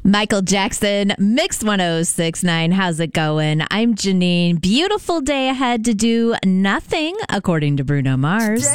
Michael Jackson, Mix 1069. How's it going? I'm Janine. Beautiful day ahead to do nothing, according to Bruno Mars.